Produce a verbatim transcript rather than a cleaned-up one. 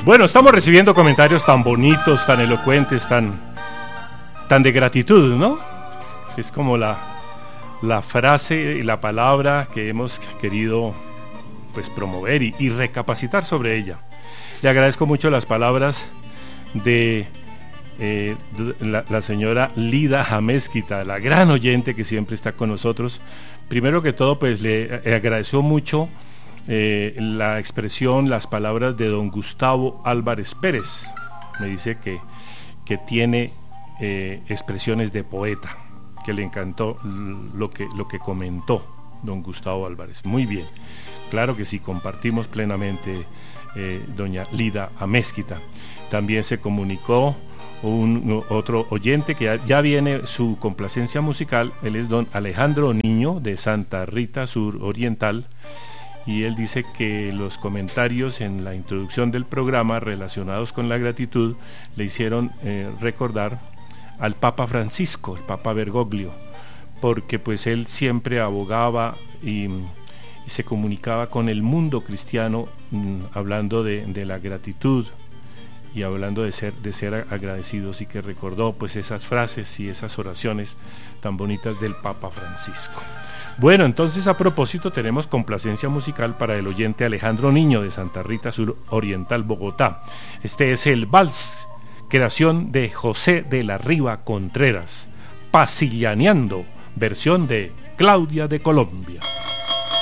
Bueno, estamos recibiendo comentarios tan bonitos, tan elocuentes, tan, tan de gratitud, ¿no? Es como la, la frase y la palabra que hemos querido pues promover y, y recapacitar sobre ella. Le agradezco mucho las palabras de eh, la, la señora Lida Amezquita, la gran oyente que siempre está con nosotros. Primero que todo, pues le, le agradeció mucho eh, la expresión, las palabras de don Gustavo Álvarez Pérez. Me dice que, que tiene eh, expresiones de poeta, que le encantó lo que, lo que comentó don Gustavo Álvarez. Muy bien, claro que sí, compartimos plenamente eh, doña Lida Amezquita. También se comunicó un otro oyente que ya, ya viene su complacencia musical. Él es don Alejandro Niño de Santa Rita Sur Oriental, y él dice que los comentarios en la introducción del programa relacionados con la gratitud le hicieron eh, recordar al Papa Francisco, el Papa Bergoglio, porque pues él siempre abogaba y, y se comunicaba con el mundo cristiano mmm, hablando de, de la gratitud y hablando de ser, de ser agradecidos, y que recordó pues esas frases y esas oraciones tan bonitas del Papa Francisco. Bueno, entonces a propósito tenemos complacencia musical para el oyente Alejandro Niño de Santa Rita Sur Oriental, Bogotá. Este es el vals, creación de José de la Riva Contreras, Pasillaneando, versión de Claudia de Colombia.